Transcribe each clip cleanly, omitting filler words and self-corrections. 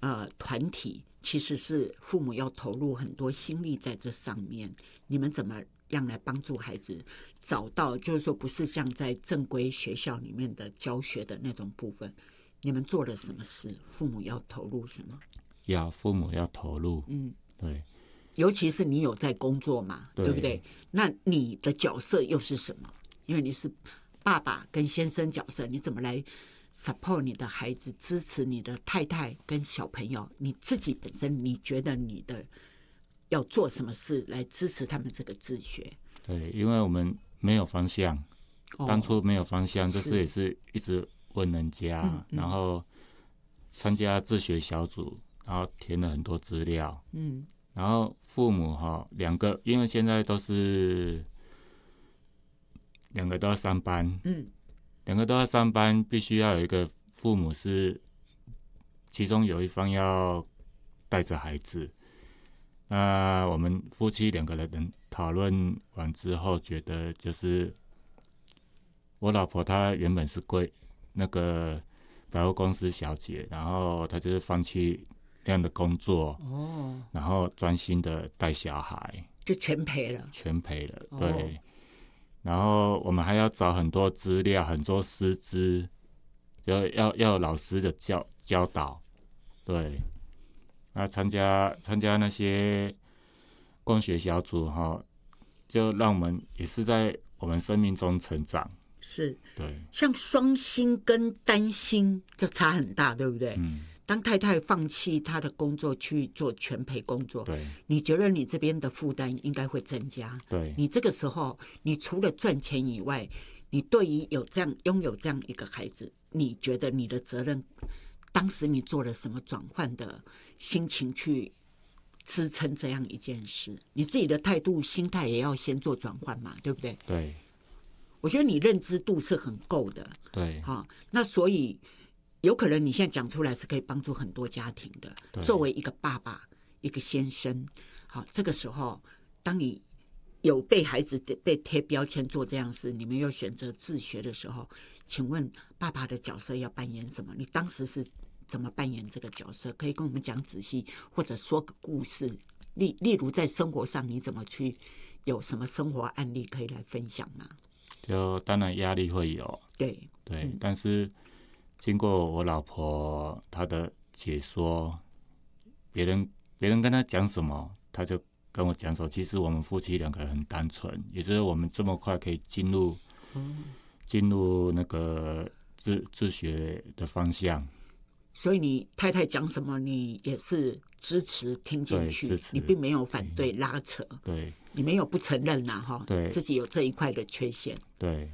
团体，其实是父母要投入很多心力在这上面。你们怎么样来帮助孩子找到，就是说不是像在正规学校里面的教学的那种部分，你们做了什么事？父母要投入什么？ 父母要投入，对， 尤其是你有在工作嘛， 对不对？那你的角色又是什么？因为你是爸爸跟先生角色，你怎么来 support 你的孩子，支持你的太太跟小朋友？你自己本身，你觉得你的要做什么事来支持他们这个自学？ 对，因为我们没有方向，当初没有方向，就是也是一直问人家，然后参加自学小组，然后填了很多资料，然后父母两个，因为现在都是两个都要上班，两个都要上班，必须要有一个父母是，其中有一方要带着孩子。那我们夫妻两个人讨论完之后，觉得就是我老婆她原本是那个百货公司小姐，然后她就是放弃那样的工作，然后专心的带小孩， 就全赔了， 对。然后我们还要找很多资料，很多师资，就要有老师的教导，对。那参加那些共学小组就让我们也是在我们生命中成长。 是， 对。 像双薪跟单薪就差很大，对不对？当太太放弃她的工作去做全陪工作， 对， 你觉得你这边的负担应该会增加。 对， 你这个时候，你除了赚钱以外，你对于拥有这样一个孩子，你觉得你的责任，当时你做了什么转换的心情去支撑这样一件事？你自己的态度、心态也要先做转换嘛，对不对？ 对。 我觉得你认知度是很够的， 对。 那所以有可能你现在讲出来是可以帮助很多家庭的。作为一个爸爸、一个先生，这个时候，当你有被孩子被贴标签做这样的事，你们又选择自学的时候，请问爸爸的角色要扮演什么？你当时是怎么扮演这个角色？可以跟我们讲仔细，或者说个故事，例如在生活上你怎么去，有什么生活案例可以来分享吗？ 就当然压力会有， 对， 但是经过我老婆她的解说，别人跟她讲什么，她就跟我讲什么。其实我们夫妻两个很单纯，也就是我们这么快可以进入那个自学的方向。 所以你太太讲什么，你也是支持听进去，你并没有反对拉扯， 对， 你没有不承认对，自己有这一块的缺陷， 对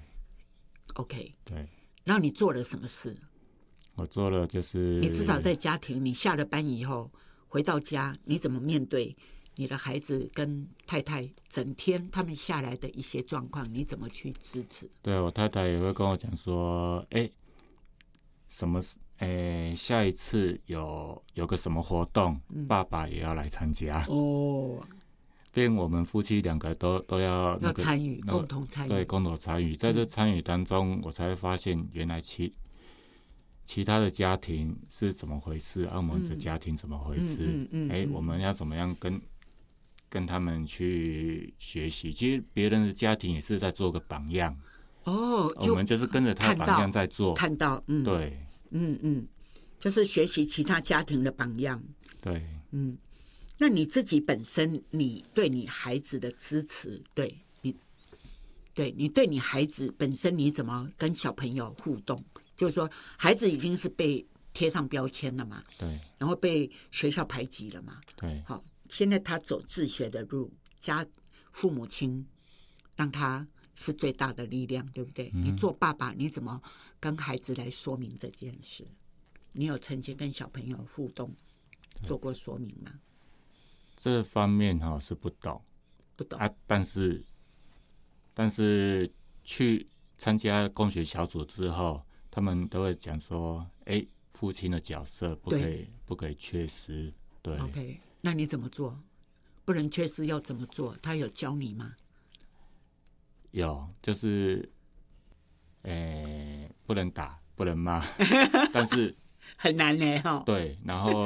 ，OK， 对。 然后你做了什么事？ 我做了就是你至少在家庭，你下了班以后回到家，你怎么面对你的孩子跟太太整天他们下来的一些状况，你怎么去支持？ 对，我太太也会跟我讲说，下一次有个什么活动，爸爸也要来参加变我们夫妻两个都要参与，共同参与， 对，共同参与。在这参与当中，我才会发现原来其他的家庭是怎么回事，我们的家庭怎么回事？我们要怎么样跟他们去学习？其实别人的家庭也是在做个榜样我们就是跟着他的榜样在做， 看到， 对。 就是学习其他家庭的榜样。 对， 那你自己本身，你对你孩子的支持，你对你孩子本身，你怎么跟小朋友互动？就是说，孩子已经是被贴上标签了嘛， 对， 然后被学校排挤了嘛， 对， 好，现在他走自学的路，父母亲让他是最大的力量，对不对？你做爸爸，你怎么跟孩子来说明这件事？你有曾经跟小朋友互动做过说明吗？ 这方面是不懂但是去参加共学小组之后，他们都会讲说，父亲的角色不可以缺失。对 ，OK， 那你怎么做？不能缺失要怎么做？他有教你吗？ 有，就是不能打不能骂但是很难呢对，然后